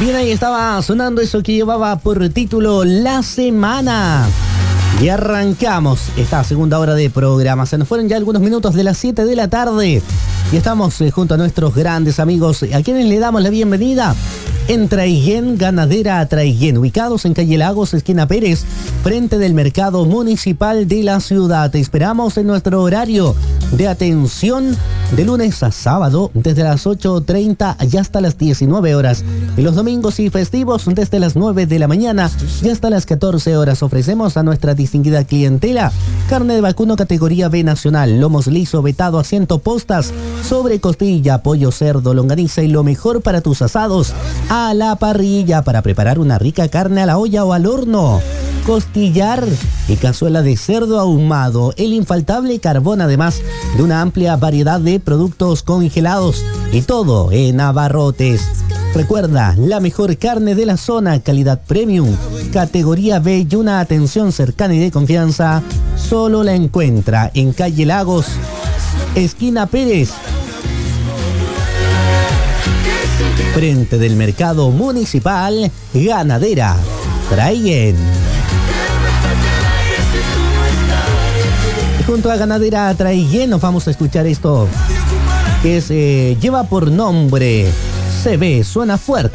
Bien, ahí estaba sonando eso que llevaba por título La Semana. Y arrancamos esta segunda hora de programa. Se nos fueron ya algunos minutos de las 7 de la tarde. Y estamos junto a nuestros grandes amigos, a quienes le damos la bienvenida. En Traiguén, Ganadera Traiguén, ubicados en calle Lagos, esquina Pérez, frente del mercado municipal de la ciudad. Te esperamos en nuestro horario de atención de lunes a sábado, desde las 8:30 y hasta las 19 horas. Y los domingos y festivos, desde las 9 de la mañana y hasta las 14 horas. Ofrecemos a nuestra distinguida clientela carne de vacuno categoría B nacional, lomos liso, vetado, asiento, postas, sobre costilla, pollo, cerdo, longaniza y lo mejor para tus asados a la parrilla para preparar una rica carne a la olla o al horno. Costillar y cazuela de cerdo ahumado, el infaltable carbón, además de una amplia variedad de productos congelados y todo en abarrotes. Recuerda, la mejor carne de la zona, calidad premium, categoría B y una atención cercana y de confianza, solo la encuentra en calle Lagos, esquina Pérez, frente del mercado municipal. Ganadera Traiguén. Junto a Ganadera Traiguén nos vamos a escuchar esto que lleva por nombre Se Ve, Suena Fuerte.